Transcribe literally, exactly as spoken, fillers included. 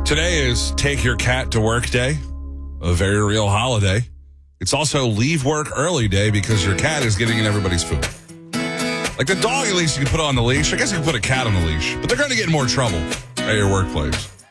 Today is Take Your Cat to Work Day, a very real holiday. It's also Leave Work Early Day because your cat is getting in everybody's food. Like the dog, at least you can put on the leash. I guess you can put a cat on the leash, but they're going to get in more trouble at your workplace.